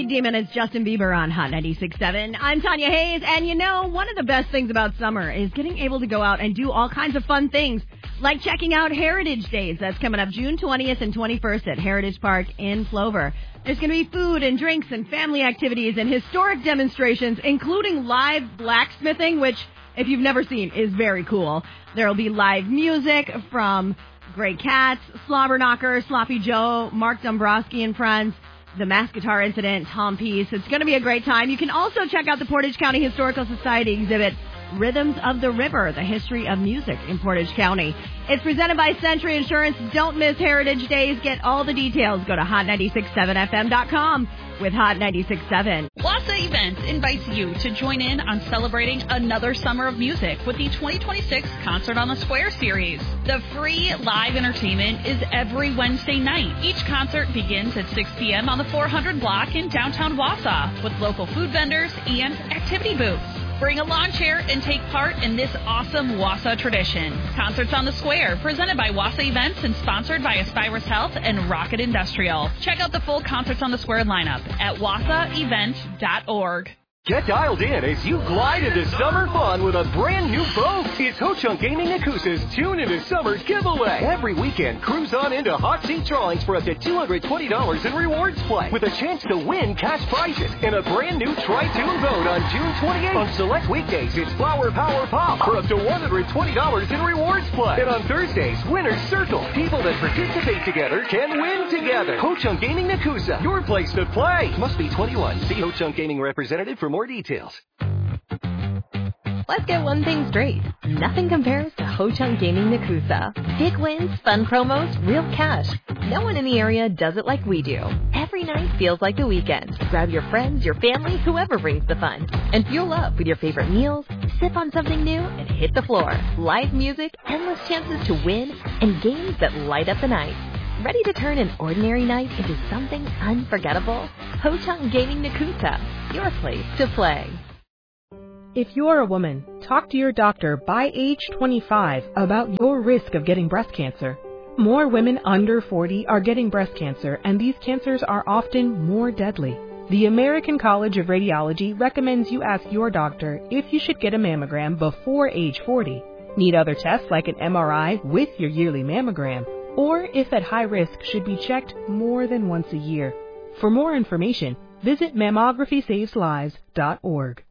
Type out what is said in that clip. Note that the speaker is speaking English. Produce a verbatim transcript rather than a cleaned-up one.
Speed Demon. It's Justin Bieber on Hot ninety-six point seven. I'm Tanya Hayes, and you know, one of the best things about summer is getting able to go out and do all kinds of fun things, like checking out Heritage Days. That's coming up June twentieth and twenty-first at Heritage Park in Plover. There's going to be food and drinks and family activities and historic demonstrations, including live blacksmithing, which, if you've never seen, is very cool. There will be live music from Grey Cats, Slobber Knocker, Sloppy Joe, Mark Dombrowski and Friends, The Mass Guitar Incident, Tom Peace. It's going to be a great time. You can also check out the Portage County Historical Society exhibit, Rhythms of the River, the history of music in Portage County. It's presented by Century Insurance. Don't miss Heritage Days. Get all the details. Go to hot ninety-six point seven f m dot com with Hot ninety-six point seven. Wassa Events invites you to join in on celebrating another summer of music with the twenty twenty-six Concert on the Square series. The free live entertainment is every Wednesday night. Each concert begins at six p.m. on the four hundred block in downtown Wassa with local food vendors and activity booths. Bring a lawn chair and take part in this awesome Wassa tradition. Concerts on the Square, presented by Wassa Events and sponsored by Aspirus Health and Rocket Industrial. Check out the full Concerts on the Square lineup at wassa event dot org. Get dialed in as you glide into summer fun with a brand new boat. It's Ho Chunk Gaming Nakusa's Tune into Summer giveaway. Every weekend, cruise on into hot seat drawings for up to two hundred twenty dollars in rewards play with a chance to win cash prizes and a brand new Tri-Tune boat on June twenty-eighth. On select weekdays, it's Flower Power Pop for up to one hundred twenty dollars in rewards play. And on Thursdays, Winner's Circle. People that participate together can win together. Ho Chunk Gaming Nakusa, your place to play. Must be twenty-one. See Ho Chunk Gaming representative for more details. Let's get one thing straight. Nothing compares to Ho Chunk Gaming Nakusa. Big wins, fun promos, real cash. No one in the area does it like we do. Every night feels like the weekend. Grab your friends, your family, whoever brings the fun. And fuel up with your favorite meals, sip on something new, and hit the floor. Live music, endless chances to win, and games that light up the night. Ready to turn an ordinary night into something unforgettable? Ho Chunk Gaming Nakusa, your place to play. If you're a woman, talk to your doctor by age twenty-five about your risk of getting breast cancer. More women under forty are getting breast cancer, and these cancers are often more deadly. The American College of Radiology recommends you ask your doctor if you should get a mammogram before age forty. Need other tests like an M R I with your yearly mammogram, or if at high risk should be checked more than once a year. For more information, visit mammography saves lives dot org.